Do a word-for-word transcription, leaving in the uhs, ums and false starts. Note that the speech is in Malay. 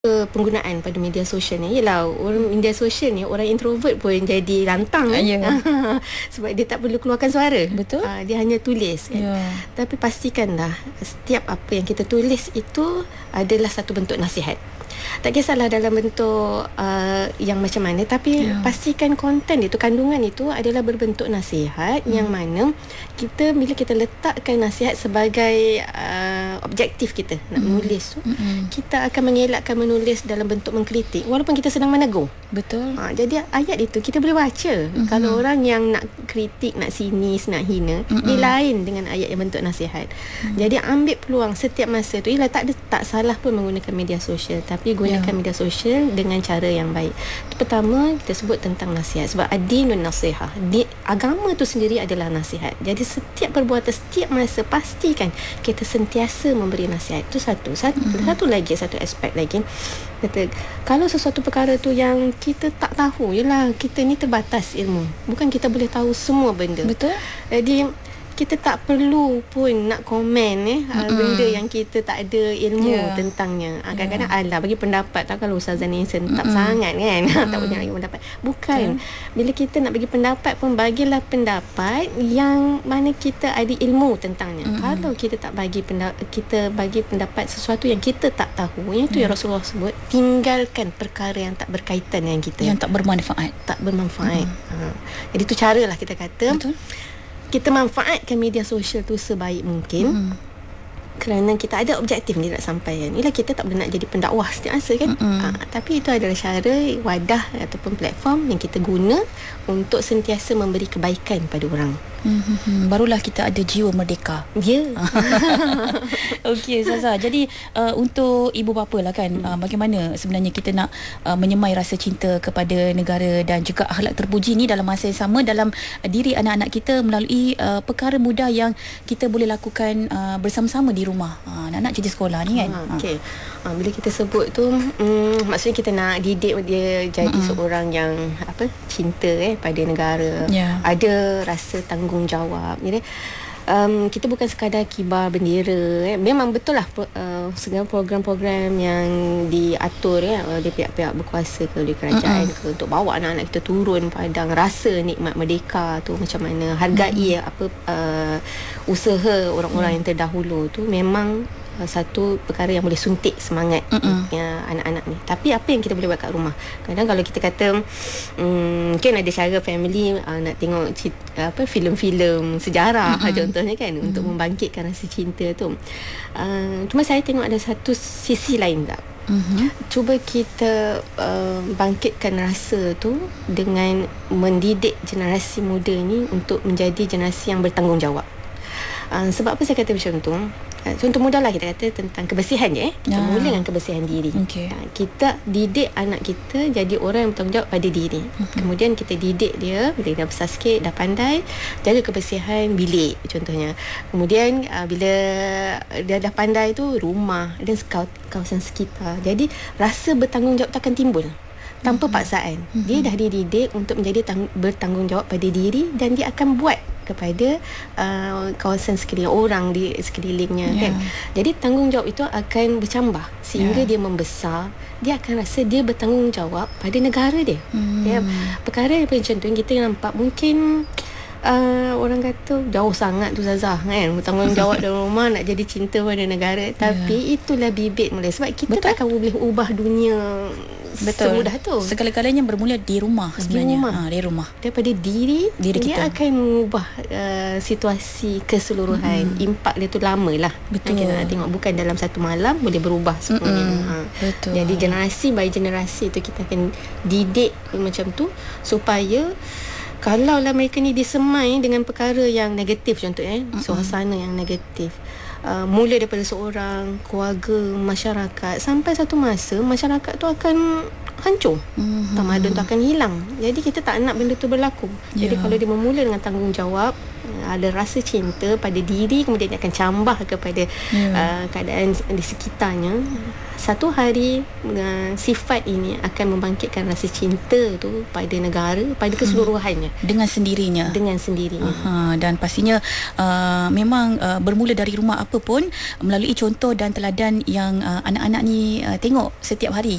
penggunaan pada media sosial ni ialah orang media sosial ni orang introvert pun jadi lantang kan? Yeah. Sebab dia tak perlu keluarkan suara. Betul. Uh, dia hanya tulis kan. Yeah. Tapi pastikanlah setiap apa yang kita tulis itu adalah satu bentuk nasihat. Tak kisahlah dalam bentuk uh, yang macam mana, tapi yeah. pastikan konten itu, kandungan itu adalah berbentuk nasihat, hmm. yang mana kita bila kita letakkan nasihat sebagai uh, objektif kita nak hmm. menulis tu, hmm. kita akan mengelakkan menulis dalam bentuk mengkritik walaupun kita sedang menegur. Betul. Ha, jadi ayat itu kita boleh baca. Hmm. Kalau orang yang nak kritik, nak sinis, nak hina, hmm. dia lain dengan ayat yang bentuk nasihat. Hmm. Jadi ambil peluang setiap masa tu. Ialah tak ada, tak salah pun menggunakan media sosial, tapi gunakan yeah. media sosial dengan cara yang baik. Itu pertama kita sebut tentang nasihat. Sebab ad-dinun nasihah. Di, agama tu sendiri adalah nasihat. Jadi setiap perbuatan, setiap masa pastikan kita sentiasa memberi nasihat. Itu satu. Satu, mm-hmm. satu lagi, satu aspek lagi. Kata, kalau sesuatu perkara tu yang kita tak tahu, yalah kita ni terbatas ilmu. Bukan kita boleh tahu semua benda. Betul. Jadi kita tak perlu pun nak komen eh mm-hmm. benda yang kita tak ada ilmu yeah. tentangnya. Kadang-kadang yeah. alah bagi pendapat tak, kalau Ustazah ni sentap mm-hmm. sangat kan. Mm-hmm. tak punya lagi pendapat. Bukan. Yeah. Bila kita nak bagi pendapat pun, bagilah pendapat yang mana kita ada ilmu tentangnya. Mm-hmm. Kalau kita tak bagi pendapat, kita bagi pendapat sesuatu yang kita tak tahu, yang itu yeah. yang Rasulullah sebut, tinggalkan perkara yang tak berkaitan dengan kita, yang tak bermanfaat. Tak bermanfaat. Mm-hmm. Ha. Jadi itu caralah kita kata. Betul. Kita manfaatkan media sosial tu sebaik mungkin, mm. kerana kita ada objektif ni nak sampaikan. Ialah kita tak boleh nak jadi pendakwah setiap masa kan. Ha, tapi itu adalah cara, wadah ataupun platform yang kita guna untuk sentiasa memberi kebaikan pada orang. Hmm, barulah kita ada jiwa merdeka. Ya. Yeah. Okey Ustazah. Jadi uh, untuk ibu bapa lah kan, uh, bagaimana sebenarnya kita nak uh, menyemai rasa cinta kepada negara dan juga akhlak terpuji ni dalam masa yang sama dalam uh, diri anak-anak kita melalui uh, perkara mudah yang kita boleh lakukan uh, bersama-sama di rumah. Uh, anak-anak kerja sekolah ni kan. Ha, okey. Uh, bila kita sebut tu, um, maksudnya kita nak didik dia jadi mm-hmm. seorang yang apa, cinta eh pada negara. Yeah. Ada rasa tanggung tanggungjawab. Jadi um, kita bukan sekadar kibar bendera eh. Memang betul lah uh, segala program-program yang diatur ya, oleh pihak-pihak berkuasa ke, oleh kerajaan mm-hmm. ke, untuk bawa anak-anak kita turun padang rasa nikmat merdeka tu macam mana, hargai mm-hmm. apa uh, usaha orang-orang mm. yang terdahulu tu, memang satu perkara yang boleh suntik semangat ya, anak-anak ni. Tapi apa yang kita boleh buat kat rumah? Kadang kalau kita kata um, mungkin ada cara family uh, nak tengok cita, apa filem-filem sejarah mm-hmm. contohnya kan, mm-hmm. untuk membangkitkan rasa cinta tu. Uh, cuma saya tengok ada satu sisi lain tak. Mm-hmm. Cuba kita uh, bangkitkan rasa tu dengan mendidik generasi muda ni untuk menjadi generasi yang bertanggungjawab. Uh, sebab apa saya kata macam tu? Uh, contoh mudah lah, kita kata tentang kebersihan je eh. Kita ah. mula dengan kebersihan diri. Okay. Uh, kita didik anak kita jadi orang yang bertanggungjawab pada diri. Uh-huh. Kemudian kita didik dia bila dia besar sikit, dah pandai, jaga kebersihan bilik contohnya. Kemudian uh, bila dia dah pandai tu, rumah dan kawasan sekitar. Jadi rasa bertanggungjawab tak akan timbul tanpa uh-huh. paksaan. Uh-huh. Dia dah dididik untuk menjadi tang- bertanggungjawab pada diri, dan dia akan buat kepada uh, kawasan sekeliling, orang di sekelilingnya yeah. kan. Jadi tanggungjawab itu akan bercambah sehingga yeah. dia membesar, dia akan rasa dia bertanggungjawab pada negara dia. Hmm. Ya, perkara yang macam tu yang kita nampak mungkin Uh, orang kata jauh sangat tu Zazah kan, bertanggungjawab dalam rumah nak jadi cinta pada negara. Tapi yeah. itulah bibit mula. Sebab kita Betul. tak akan boleh ubah dunia Betul. semudah tu. Segala-galanya bermula di rumah sebenarnya. Di rumah. Ha, di rumah. Daripada diri, diri dia kita. akan mengubah uh, situasi keseluruhan. Mm-hmm. Impak dia tu lama lah. Betul. Kita nak tengok bukan dalam satu malam boleh berubah semuanya. Mm-hmm. Ha. Betul. Jadi generasi by generasi tu kita akan didik macam tu supaya kalau lah mereka ni disemai dengan perkara yang negatif contohnya, mm-hmm. suasana yang negatif, uh, mula daripada seorang, keluarga, masyarakat, sampai satu masa masyarakat tu akan hancur, mm-hmm. tamadun tu akan hilang. Jadi kita tak nak benda tu berlaku. Yeah. Jadi kalau dia memula dengan tanggungjawab, ada rasa cinta pada diri, kemudian dia akan cambah kepada yeah. uh, keadaan di sekitarnya, satu hari uh, sifat ini akan membangkitkan rasa cinta tu pada negara, pada keseluruhannya, hmm. dengan sendirinya dengan sendirinya. Aha, dan pastinya uh, memang uh, bermula dari rumah apa pun, melalui contoh dan teladan yang uh, anak-anak ni uh, tengok setiap hari